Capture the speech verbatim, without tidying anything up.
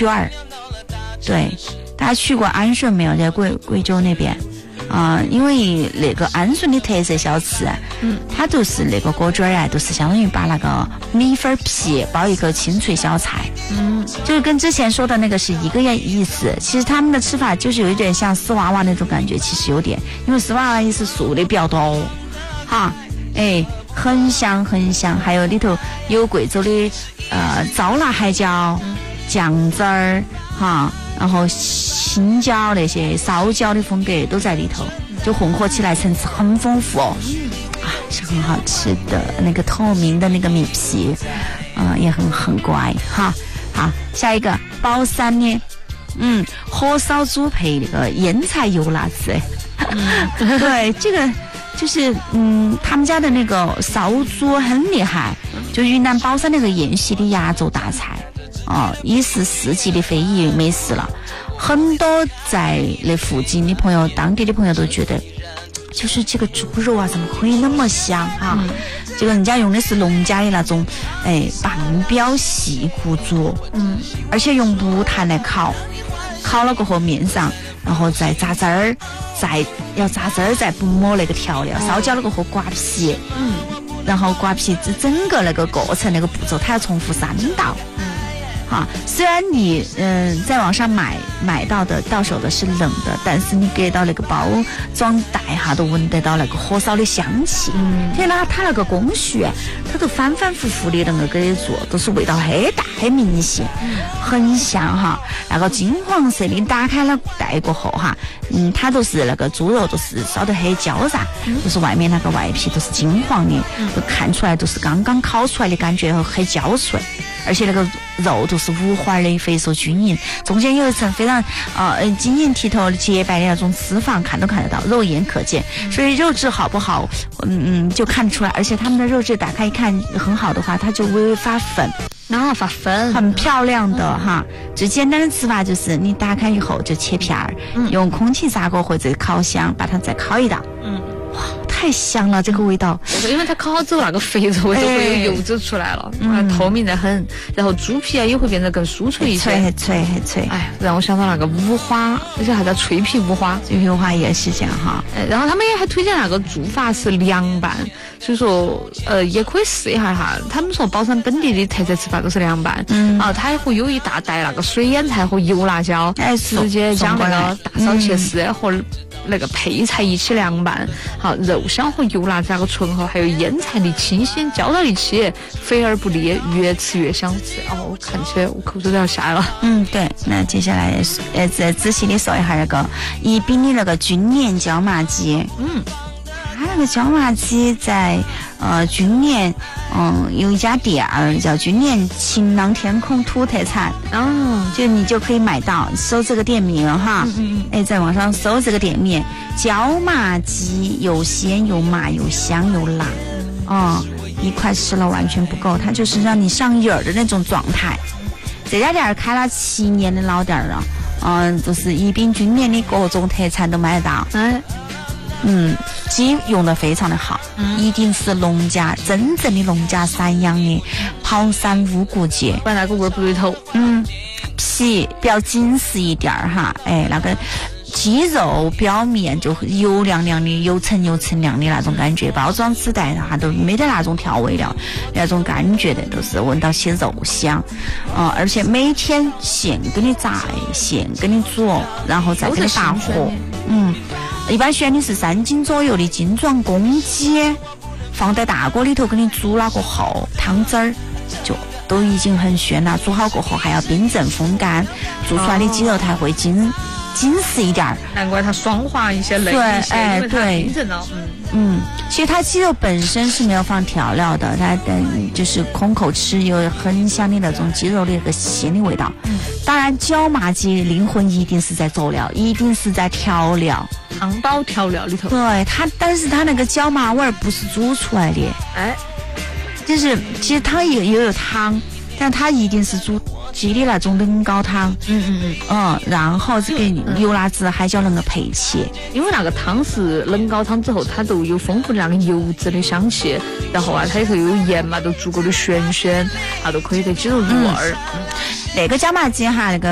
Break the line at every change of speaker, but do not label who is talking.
卷儿。对，大家去过安顺没有？在贵贵州那边。啊、呃，因为那个安顺的特色小吃，嗯，它都是那个锅卷儿啊，都是相当于把那个米粉皮包一个清脆小菜，嗯，就是跟之前说的那个是一个意思。其实他们的吃法就是有一点像丝娃娃那种感觉，其实有点，因为丝娃娃也是素的比较多，哈，哎，很香很香，还有里头有贵州的呃糟辣海椒、酱汁儿，哈。然后青椒那些烧椒的风格都在里头，就混合起来层次很丰富哦，啊，是很好吃的。那个透明的那个米皮，啊、呃，也很很乖哈。好，下一个宝山的，嗯，火烧猪配那个腌菜油辣子，嗯、对，这个就是嗯，他们家的那个烧猪很厉害，就云南宝山那个宴席的压轴大菜。哦，也是世纪的非遗美食了，很多在那附近的朋友、当地的朋友都觉得，就是这个猪肉啊，怎么可以那么香哈？嗯、这个人家用的是农家的那种，哎，棒标细骨猪，嗯，而且用木炭来烤，烤了过后面上，然后再榨汁儿，再要榨汁儿，再不抹那个调料，烧焦了过后刮皮，嗯，然后刮皮这整个那个过程那个步骤，它要重复三道。啊，虽然你嗯、呃、在网上买买到的到手的是冷的，但是你给到那个包装袋哈，都闻得到那个火烧的香气。嗯，天哪，它那个工序，它都反反复复的那个给做，都是味道很大很明显，很香哈。那个金黄色的，打开了袋过后哈，嗯，它都是那个猪肉都是烧得很焦噻，嗯、就是外面那个外皮都是金黄的，嗯、都看出来都是刚刚烤出来的感觉，很焦脆。而且那个肉都是五花的，肥瘦均匀，中间有一层非常呃晶莹剔透的洁白的那种脂肪，看都看得到，肉眼可见。所以肉质好不好，嗯嗯就看得出来。而且他们的肉质打开一看很好的话，它就微微发粉。
然后发粉，
很漂亮的、嗯、哈。最简单的吃法就是你打开以后就切片儿、嗯，用空气炸锅或者烤箱把它再烤一道。嗯。哇，太香了，这个味道，
因为它烤好之后那个肥肉味都会有油脂出来了，嗯，透明得很，然后猪皮啊也会变得更酥脆一些，
脆很脆很脆。
哎，让我想到那个五花，而且还叫脆皮五花，
脆皮五花也是这样哈。
哎，然后他们也还推荐那个做法是凉拌，所以说呃也可以试一下哈。他们说宝山本地的特色吃法都是凉拌，嗯，啊，它还会有一大袋那个水腌菜和油辣椒，哎，直接将那个大烧切丝和那个配菜一起凉拌。好，肉香和油辣这个醇厚，还有腌菜的清鲜交到一起，肥而不腻，越吃越想吃。哦，我看起来我口水都要下来了。
嗯，对。那接下来呃再仔细的说一下那个宜宾的那个军年椒麻鸡。嗯，它那个椒麻鸡在呃军年，嗯、呃、有一家店儿叫军年晴朗天空土特产。哦，就你就可以买到，搜这个店名哈。嗯嗯。哎，在网上搜这个店名。椒麻鸡又鲜又麻又香又辣，哦，一块吃了完全不够，它就是让你上瘾儿的那种状态。这家店开了七年的老店了，嗯，就是宜宾军年的各种特产都买得到。嗯嗯，鸡用的非常的好，嗯、一定是农家真正的农家散养的跑山乌骨鸡，
不然那个味儿不对头。
嗯，皮比较紧实一点儿哈，哎，那个。鸡肉表面就油亮亮的、油层油层亮的那种感觉，包装纸袋它都没得那种调味料，那种感觉的都是闻到些肉香，啊、呃，而且每天现给你炸，现给你煮，然后再给你打火，嗯，一般选的是三斤左右的精装公鸡，放在大锅里头给你煮了过后，汤汁儿就都已经很鲜了，煮好过后还要冰镇风干，做出来的鸡肉才会精。紧实一点儿，
难怪它霜滑一些、嫩一些，
哎，
因为它冰镇了。嗯
嗯，其实它鸡肉本身是没有放调料的，它等就是空口吃有很香的那种鸡肉的那个鲜的味道。嗯，当然椒麻鸡灵魂一定是在佐料，一定是在调料，
汤包调料里头。
对它，但是它那个椒麻味儿不是煮出来的，哎，就是其实它也也有汤，但它一定是煮。鸡的那种冷高汤，嗯嗯嗯，嗯，然后这个油辣子海椒能够配起，
因为那个汤是冷高汤之后，它都有丰富的那个油脂的香气，然后啊，它里头又有盐嘛，都足够的咸鲜，啊，都可以给鸡肉入味儿。
嗯、那个椒麻鸡哈，那个。